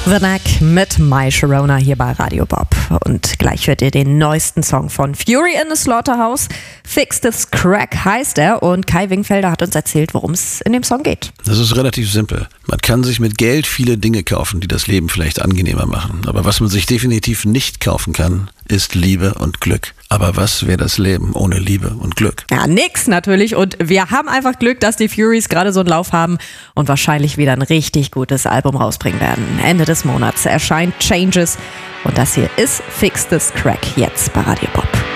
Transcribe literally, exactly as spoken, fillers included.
The Knack mit My Sharona hier bei Radio Bob. Und gleich hört ihr den neuesten Song von Fury in the Slaughterhouse. Fix This Crack heißt er und Kai Wingfelder hat uns erzählt, worum es in dem Song geht. Das ist relativ simpel. Man kann sich mit Geld viele Dinge kaufen, die das Leben vielleicht angenehmer machen. Aber was man sich definitiv nicht kaufen kann, ist Liebe und Glück. Aber was wäre das Leben ohne Liebe und Glück? Ja, nix natürlich. Und wir haben einfach Glück, dass die Furies gerade so einen Lauf haben und wahrscheinlich wieder ein richtig gutes Album rausbringen werden. Ende des Monats erscheint Changes. Und das hier ist Fix This Crack jetzt bei Radio Bob.